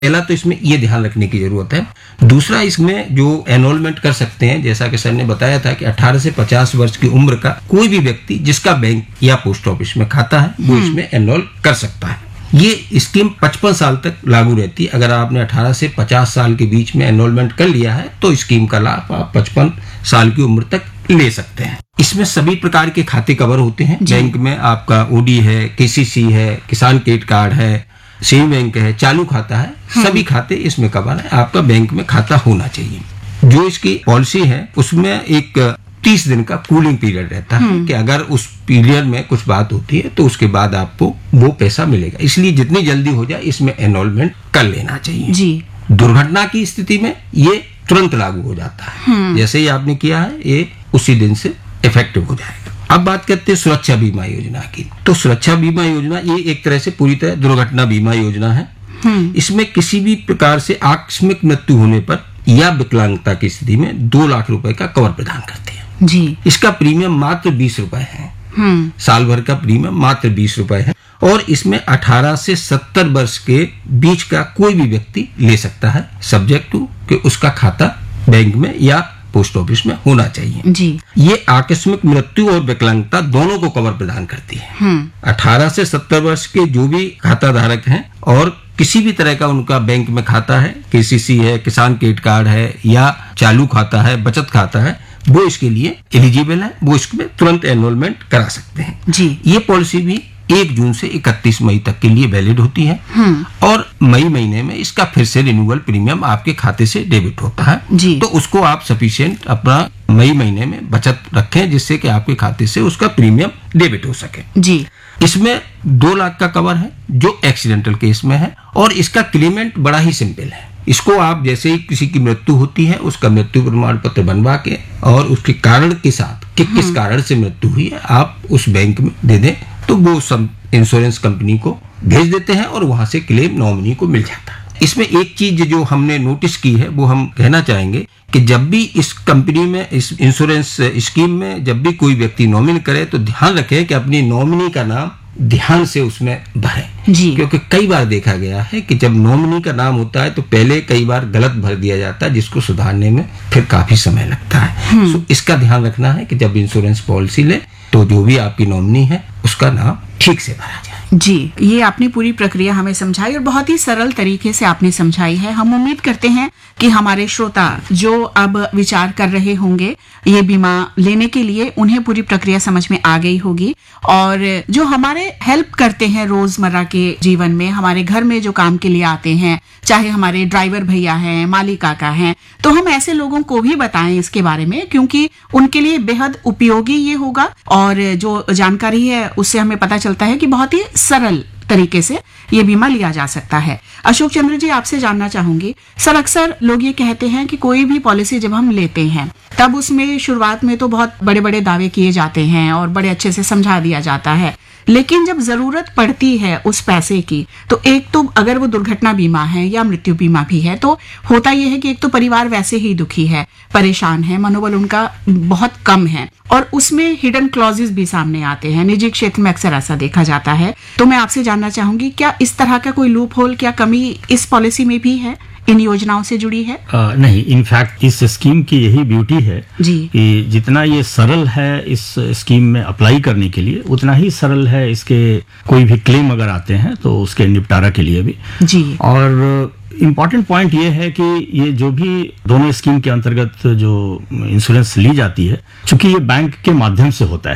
पहला तो इसमें ये ध्यान रखने की जरूरत है। दूसरा, इसमें जो एनरोलमेंट कर सकते हैं, जैसा कि सर ने बताया था कि 18 से 50 वर्ष की उम्र का कोई भी व्यक्ति जिसका बैंक या पोस्ट ऑफिस में खाता है वो इसमें एनरोल कर सकता है। ये स्कीम 55 साल तक लागू रहती है। अगर आपने 18 से 50 साल के बीच में एनरोलमेंट कर लिया है तो स्कीम का लाभ आप 55 साल की उम्र तक ले सकते हैं। इसमें सभी प्रकार के खाते कवर होते हैं। बैंक में आपका ओडी है, केसीसी है, किसान क्रेडिट कार्ड है, सेविंग बैंक है, चालू खाता है, सभी खाते इसमें कवर है। आपका बैंक में खाता होना चाहिए। जो इसकी पॉलिसी है उसमें एक 30 दिन का कूलिंग पीरियड रहता है कि अगर उस पीरियड में कुछ बात होती है तो उसके बाद आपको वो पैसा मिलेगा। इसलिए जितनी जल्दी हो जाए इसमें एनरोलमेंट कर लेना चाहिए जी। दुर्घटना की स्थिति में ये तुरंत लागू हो जाता है। जैसे ही आपने किया है ये उसी दिन से इफेक्टिव हो जाएगा। अब बात करते हैं सुरक्षा बीमा योजना की। तो सुरक्षा बीमा योजना ये एक तरह से पूरी तरह दुर्घटना बीमा योजना है। इसमें किसी भी प्रकार से आकस्मिक मृत्यु होने पर या विकलांगता की स्थिति में 2 लाख रुपए का कवर प्रदान करती है जी। इसका प्रीमियम मात्र 20 रुपए है। साल भर का प्रीमियम मात्र 20 रुपए है और इसमें 18 से 70 वर्ष के बीच का कोई भी व्यक्ति ले सकता है, सब्जेक्ट टू कि उसका खाता बैंक में या पोस्ट ऑफिस में होना चाहिए जी। ये आकस्मिक मृत्यु और विकलांगता दोनों को कवर प्रदान करती है। 18 से 70 वर्ष के जो भी खाता धारक हैं और किसी भी तरह का उनका बैंक में खाता है, केसीसी है, किसान क्रेडिट कार्ड है या चालू खाता है, बचत खाता है, वो इसके लिए एलिजिबल है। वो इसमें तुरंत एनरोलमेंट करा सकते हैं जी। ये पॉलिसी भी 1 जून से 31 मई तक के लिए वैलिड होती है और मई महीने में इसका फिर से रिन्यूअल प्रीमियम आपके खाते से डेबिट होता है जी। तो उसको आप सफिशिएंट अपना मई महीने में बचत रखें जिससे कि आपके खाते से उसका प्रीमियम डेबिट हो सके जी। इसमें 2 लाख का कवर है जो एक्सीडेंटल केस में है और इसका क्लेमेंट बड़ा ही सिंपल है। इसको आप जैसे ही किसी की मृत्यु होती है उसका मृत्यु प्रमाण पत्र बनवा के और उसके कारण के साथ कि किस कारण से मृत्यु हुई है आप उस बैंक में दे दें तो वो सब इंश्योरेंस कंपनी को भेज देते हैं और वहां से क्लेम नॉमिनी को मिल जाता है। इसमें एक चीज जो हमने नोटिस की है वो हम कहना चाहेंगे कि जब भी इस कंपनी में इस इंश्योरेंस स्कीम में जब भी कोई व्यक्ति नॉमिनी करे तो ध्यान रखें कि अपनी नॉमिनी का नाम ध्यान से उसमें भरें जी। क्योंकि कई बार देखा गया है कि जब नॉमिनी का नाम होता है तो पहले कई बार गलत भर दिया जाता है जिसको सुधारने में फिर काफी समय लगता है। तो इसका ध्यान रखना है कि जब इंश्योरेंस पॉलिसी ले तो जो भी आपकी नॉमिनी है उसका नाम ठीक से भरा जाए जी। ये आपने पूरी प्रक्रिया हमें समझाई और बहुत ही सरल तरीके से आपने समझाई है। हम उम्मीद करते हैं कि हमारे श्रोता जो अब विचार कर रहे होंगे ये बीमा लेने के लिए उन्हें पूरी प्रक्रिया समझ में आ गई होगी और जो हमारे हेल्प करते हैं रोजमर्रा के जीवन में, हमारे घर में जो काम के लिए आते हैं, चाहे हमारे ड्राइवर भैया हैं, माली काका हैं, तो हम ऐसे लोगों को भी बताएं इसके बारे में क्योंकि उनके लिए बेहद उपयोगी ये होगा और जो जानकारी है उससे हमें पता चलता है कि बहुत ही सरल तरीके से ये बीमा लिया जा सकता है। अशोक चंद्र जी, आपसे जानना चाहूंगी, सर अक्सर लोग ये कहते हैं कि कोई भी पॉलिसी जब हम लेते हैं तब उसमें शुरुआत में तो बहुत बड़े बड़े दावे किए जाते हैं और बड़े अच्छे से समझा दिया जाता है, लेकिन जब जरूरत पड़ती है उस पैसे की तो एक तो अगर वो दुर्घटना बीमा है या मृत्यु बीमा भी है तो होता यह है कि एक तो परिवार वैसे ही दुखी है, परेशान है, मनोबल उनका बहुत कम है और उसमें हिडन क्लॉजेस भी सामने आते हैं। निजी क्षेत्र में अक्सर ऐसा देखा जाता है। तो मैं आपसे जानना चाहूंगी क्या इस तरह का कोई लूप होल, क्या कमी इस पॉलिसी में भी है, इन योजनाओं से जुड़ी है? नहीं, इनफैक्ट इस स्कीम की यही ब्यूटी है जी कि जितना ये सरल है इस स्कीम में अप्लाई करने के लिए उतना ही सरल है इसके कोई भी क्लेम अगर आते हैं तो उसके निपटारा के लिए भी जी। और इम्पॉर्टेंट पॉइंट ये है कि ये जो भी दोनों स्कीम के अंतर्गत जो इंश्योरेंस ली जाती है चूंकि ये बैंक के माध्यम से होता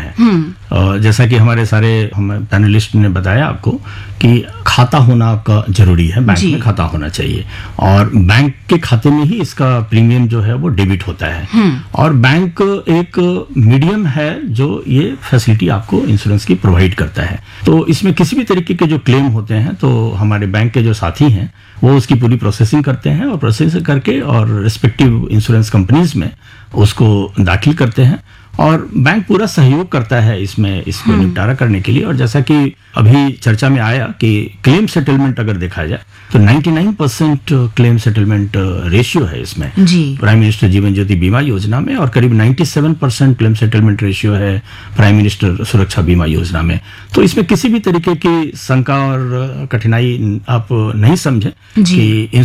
है जैसा कि हमारे सारे हम पैनलिस्ट ने बताया आपको कि खाता होना आपका जरूरी है, बैंक में खाता होना चाहिए और बैंक के खाते में ही इसका प्रीमियम जो है वो डेबिट होता है और बैंक एक मीडियम है जो ये फैसिलिटी आपको इंश्योरेंस की प्रोवाइड करता है। तो इसमें किसी भी तरीके के जो क्लेम होते हैं तो हमारे बैंक के जो साथी हैं वो उसकी पूरी प्रोसेसिंग करते हैं और प्रोसेसिंग करके और रिस्पेक्टिव इंश्योरेंस कंपनीज में उसको दाखिल करते हैं और बैंक पूरा सहयोग करता है इसमें इसको निपटारा करने के लिए। और जैसा कि अभी चर्चा में आया कि क्लेम सेटलमेंट अगर देखा जाए तो 99% क्लेम सेटलमेंट रेशियो है इसमें प्राइम मिनिस्टर जीवन ज्योति बीमा योजना में, और करीब 97% क्लेम सेटलमेंट रेशियो है प्राइम मिनिस्टर सुरक्षा बीमा योजना में। तो इसमें किसी भी तरीके की शंका और कठिनाई आप नहीं समझें कि